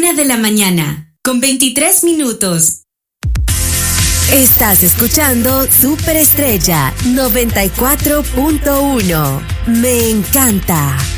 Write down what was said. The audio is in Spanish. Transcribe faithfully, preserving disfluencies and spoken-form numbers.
Una de la mañana, con veintitrés minutos. Estás escuchando Superestrella noventa y cuatro punto uno. Me encanta.